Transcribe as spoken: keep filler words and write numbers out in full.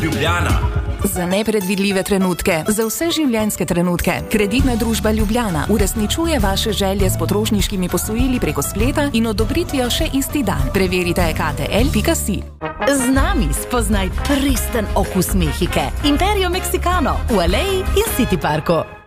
Ljubljana. Za nepredvidljive trenutke, za vse življenjske trenutke. Kreditna družba Ljubljana uresničuje vaše želje s potrošniškimi posojili preko spleta in odobritvijo še isti dan. Preverite k t l pika si. Z nami spoznaj pristen okus Mehike. Imperio Mexicano v Aleji in City Parku.